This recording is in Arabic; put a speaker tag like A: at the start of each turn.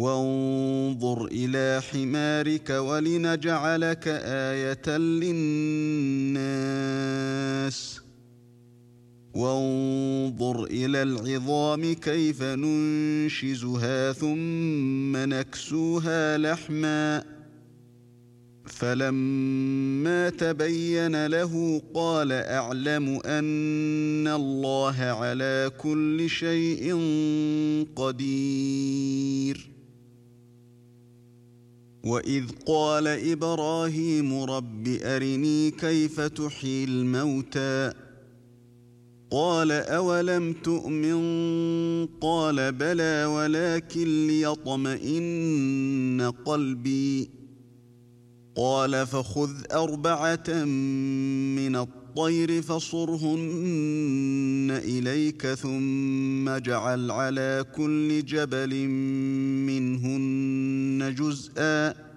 A: وانظر إلى حمارك ولنجعلك آية للناس وانظر إلى العظام كيف ننشزها ثم نكسوها لحما فلما تبين له قال أعلم أن الله على كل شيء قدير. وإذ قال إبراهيم رب أرني كيف تحيي الموتى قال أولم تؤمن قال بلى ولكن ليطمئن قلبي قال فخذ 4 من الطير فصرهن إليك ثم اجعل على كل جبل منهن جزءا